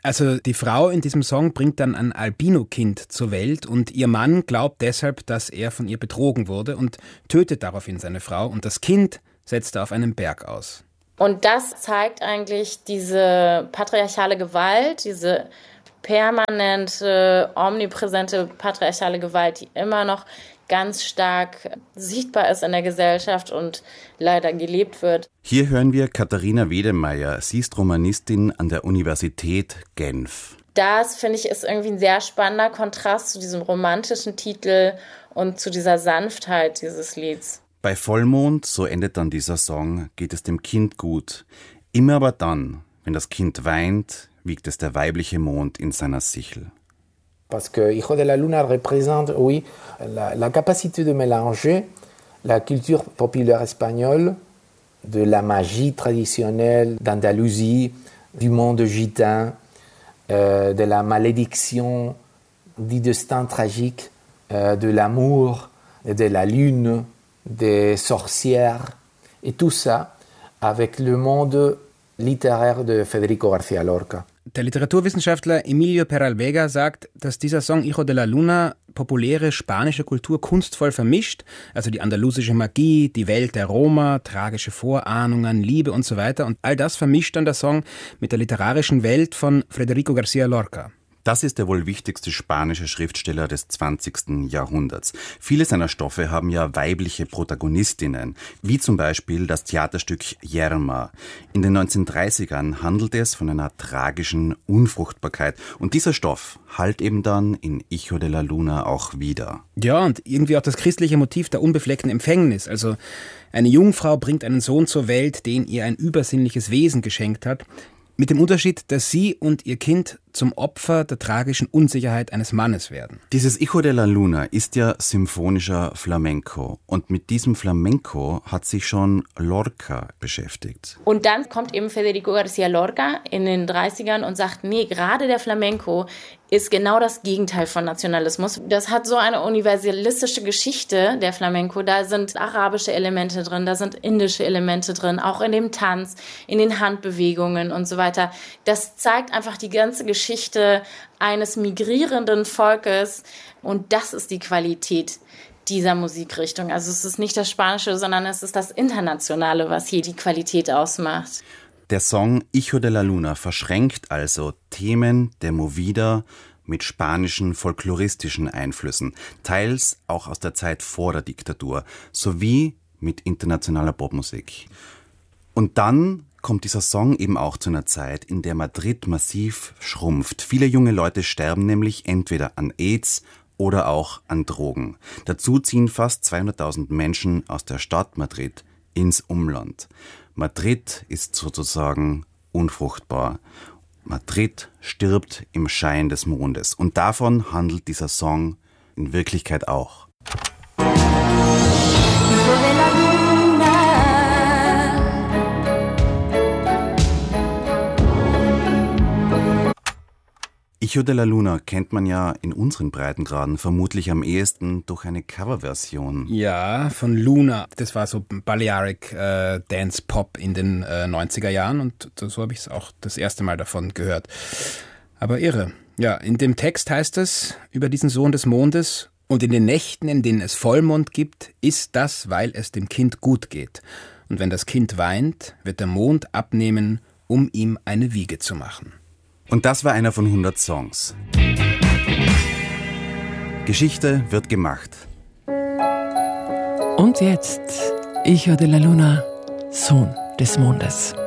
Also die Frau in diesem Song bringt dann ein Albino-Kind zur Welt und ihr Mann glaubt deshalb, dass er von ihr betrogen wurde und tötet daraufhin seine Frau und das Kind setzt er auf einen Berg aus. Und das zeigt eigentlich diese patriarchale Gewalt, diese permanente, omnipräsente patriarchale Gewalt, die immer noch ganz stark sichtbar ist in der Gesellschaft und leider gelebt wird. Hier hören wir Katharina Wedemeyer. Sie ist Romanistin an der Universität Genf. Das, finde ich, ist irgendwie ein sehr spannender Kontrast zu diesem romantischen Titel und zu dieser Sanftheit dieses Lieds. Bei Vollmond, so endet dann dieser Song, geht es dem Kind gut. Immer aber dann, wenn das Kind weint, wiegt es der weibliche Mond in seiner Sichel. Parce que Hijo de la Luna représente, oui, la capacité de mélanger la culture populaire espagnole, de la magie traditionnelle d'Andalousie, du monde gitan, de la malédiction, du destin tragique, de l'amour, de la lune, des sorcières, et tout ça avec le monde littéraire de Federico García Lorca. Der Literaturwissenschaftler Emilio Peralvega sagt, dass dieser Song Hijo de la Luna populäre spanische Kultur kunstvoll vermischt, also die andalusische Magie, die Welt der Roma, tragische Vorahnungen, Liebe und so weiter. Und all das vermischt dann der Song mit der literarischen Welt von Federico García Lorca. Das ist der wohl wichtigste spanische Schriftsteller des 20. Jahrhunderts. Viele seiner Stoffe haben ja weibliche Protagonistinnen, wie zum Beispiel das Theaterstück Yerma. In den 1930ern handelt es von einer tragischen Unfruchtbarkeit. Und dieser Stoff hallt eben dann in Hijo de la Luna auch wieder. Ja, und irgendwie auch das christliche Motiv der unbefleckten Empfängnis. Also eine Jungfrau bringt einen Sohn zur Welt, den ihr ein übersinnliches Wesen geschenkt hat. Mit dem Unterschied, dass sie und ihr Kind zum Opfer der tragischen Unsicherheit eines Mannes werden. Dieses Hijo de la Luna ist ja symphonischer Flamenco. Und mit diesem Flamenco hat sich schon Lorca beschäftigt. Und dann kommt eben Federico García Lorca in den 30ern und sagt, nee, gerade der Flamenco ist genau das Gegenteil von Nationalismus. Das hat so eine universalistische Geschichte, der Flamenco. Da sind arabische Elemente drin, da sind indische Elemente drin, auch in dem Tanz, in den Handbewegungen und so weiter. Das zeigt einfach die ganze Geschichte eines migrierenden Volkes und das ist die Qualität dieser Musikrichtung. Also es ist nicht das Spanische, sondern es ist das Internationale, was hier die Qualität ausmacht. Der Song Hijo de la Luna verschränkt also Themen der Movida mit spanischen folkloristischen Einflüssen, teils auch aus der Zeit vor der Diktatur, sowie mit internationaler Popmusik. Und dann kommt dieser Song eben auch zu einer Zeit, in der Madrid massiv schrumpft. Viele junge Leute sterben nämlich entweder an AIDS oder auch an Drogen. Dazu ziehen fast 200.000 Menschen aus der Stadt Madrid ins Umland. Madrid ist sozusagen unfruchtbar. Madrid stirbt im Schein des Mondes. Und davon handelt dieser Song in Wirklichkeit auch. Hijo de la Luna kennt man ja in unseren Breitengraden vermutlich am ehesten durch eine Coverversion. Ja, von Luna. Das war so Balearic Dance Pop in den 90er Jahren und so habe ich es auch das erste Mal davon gehört. Aber irre. Ja, in dem Text heißt es über diesen Sohn des Mondes: Und in den Nächten, in denen es Vollmond gibt, ist das, weil es dem Kind gut geht. Und wenn das Kind weint, wird der Mond abnehmen, um ihm eine Wiege zu machen. Und das war einer von 100 Songs. Geschichte wird gemacht. Und jetzt Hijo de la Luna, Sohn des Mondes.